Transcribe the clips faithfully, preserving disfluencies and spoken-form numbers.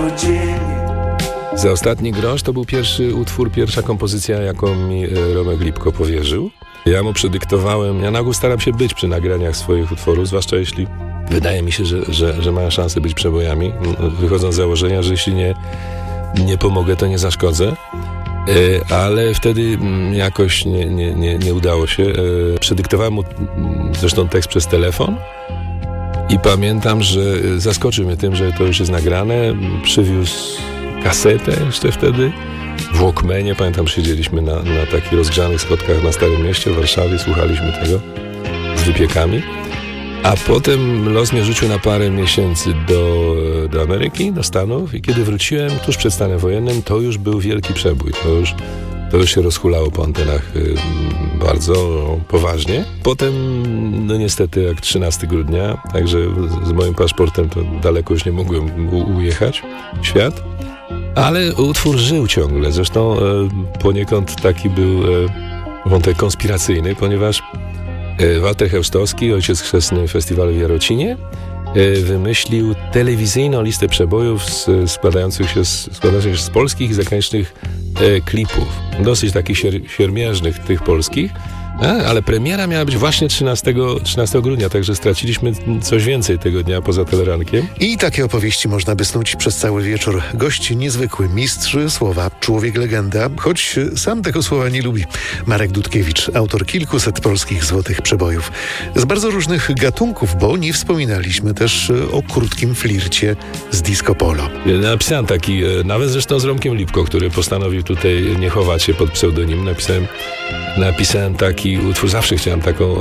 dzień. Za ostatni grosz to był pierwszy utwór, pierwsza kompozycja, jaką mi e, Romek Lipko powierzył. Ja mu przedyktowałem, ja na ogół staram się być przy nagraniach swoich utworów, zwłaszcza jeśli wydaje mi się, że, że, że mają szansę być przebojami. Wychodzą z założenia, że jeśli nie, nie pomogę, to nie zaszkodzę. E, ale wtedy m, jakoś nie, nie, nie, nie udało się. E, przedyktowałem mu m, zresztą tekst przez telefon. I pamiętam, że zaskoczył mnie tym, że to już jest nagrane. Przywiózł kasetę jeszcze wtedy w Walkmanie. Pamiętam, siedzieliśmy na, na takich rozgrzanych schodkach na Starym Mieście w Warszawie, słuchaliśmy tego z wypiekami. A potem los mnie rzucił na parę miesięcy do, do Ameryki, do Stanów i kiedy wróciłem tuż przed stanem wojennym, to już był wielki przebój. To już, to już się rozhulało po antenach y, bardzo poważnie. Potem, no niestety, jak trzynastego grudnia, także z, z moim paszportem to daleko już nie mogłem u, ujechać w świat. Ale utwór żył ciągle. Zresztą e, poniekąd taki był e, wątek konspiracyjny, ponieważ e, Walter Chełstowski, ojciec chrzestny festiwalu w Jarocinie, e, wymyślił telewizyjną listę przebojów z, składających się z, składających się z polskich i zagranicznych e, klipów. Dosyć takich sier, siermiężnych tych polskich. A, ale premiera miała być właśnie trzynastego grudnia, także straciliśmy coś więcej tego dnia poza telerankiem. I takie opowieści można by snuć przez cały wieczór. Gość niezwykły, mistrz słowa, człowiek legenda, choć sam tego słowa nie lubi. Marek Dudkiewicz, autor kilkuset polskich złotych przebojów. Z bardzo różnych gatunków, bo nie wspominaliśmy też o krótkim flircie z disco polo. Napisałem taki, nawet zresztą z Romkiem Lipko, który postanowił tutaj nie chować się pod pseudonim. Napisałem, napisałem taki utwór, zawsze chciałem taką e,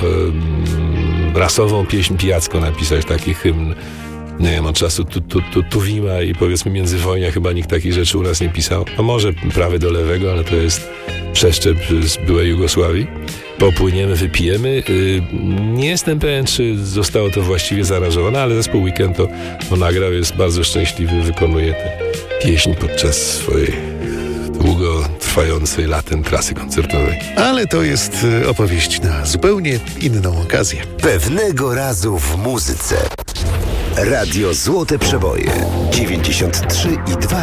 rasową pieśń pijacką napisać, taki hymn, nie wiem, od czasu tu, tu, tu, Tuwima i powiedzmy międzywojnia chyba nikt takich rzeczy u nas nie pisał. No może prawy do lewego, ale to jest przeszczep z byłej Jugosławii. Popłyniemy, wypijemy. Yy, nie jestem pewien, czy zostało to właściwie zaaranżowane, ale zespół Weekend to, to nagrał, jest bardzo szczęśliwy, wykonuje tę pieśń podczas swojej długotrwającej latem trasy koncertowej. Ale to jest opowieść na zupełnie inną okazję. Pewnego razu w muzyce. Radio Złote Przeboje dziewięćdziesiąt trzy i dwa